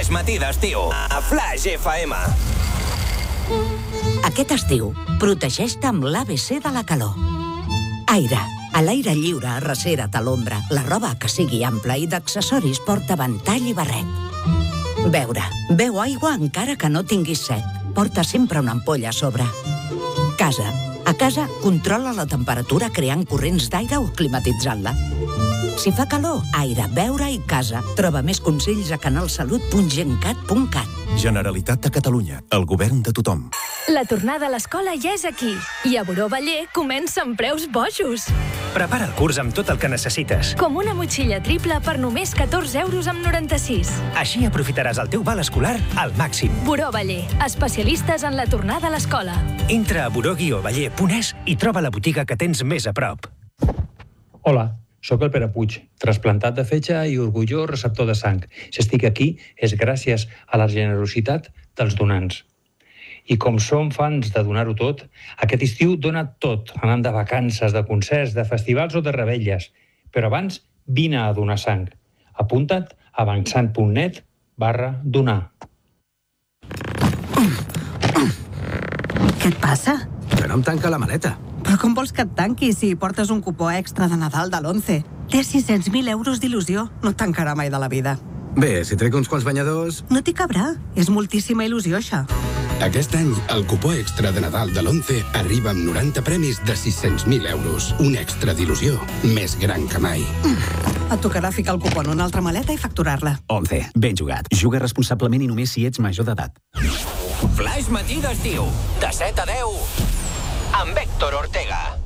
Flash matí d'estiu a Flash FM. Aquest estiu, protegeix-te amb l'ABC de la calor. Aire. A l'aire lliure, arrecera't a l'ombra. La roba que sigui ampla i d'accessoris porta ventall i barret. Beure. Beu aigua encara que no tinguis set. Porta sempre una ampolla a sobre. Casa. A casa, controla la temperatura creant corrents d'aire o climatitzant-la. Si fa calor, aire, beure i casa. Troba més consells a canalsalut.gencat.cat. Generalitat de Catalunya, el govern de tothom. La tornada a l'escola ja és aquí i a Buró Ballé comença amb preus bojos. Prepara el curs amb tot el que necessites. Com una motxilla triple per només 14,96 €. Així aprofitaràs el teu val escolar al màxim. Buró Ballé, especialistes en la tornada a l'escola. Entra a buró-baller.es i troba la botiga que tens més a prop. Hola, sóc el Pere Puig, trasplantat de fetge i orgullós receptor de sang. Si estic aquí és gràcies a la generositat dels donants. I com som fans de donar-ho tot, aquest estiu dona tot, anant de vacances, de concerts, de festivals o de revetlles. Però abans, vine a donar sang. Apunta't a avançant.net/donar. Què et passa? Que no em tanca la maleta. Però com vols que et tanqui si portes un cupó extra de Nadal de l'11? Té 600.000 euros d'il·lusió. No et tancarà mai de la vida. Bé, si trec uns quants banyadors... No t'hi cabrà. És moltíssima il·lusió, això. Aquest any, el cupó extra de Nadal de l'11 arriba amb 90 premis de 600.000 euros. Un extra d'il·lusió més gran que mai. Et tocarà ficar el cupó en una altra maleta i facturar-la. 11. Ben jugat. Juga responsablement i només si ets major d'edat. Flash matí d'estiu, de 7 a 10, amb Héctor Ortega.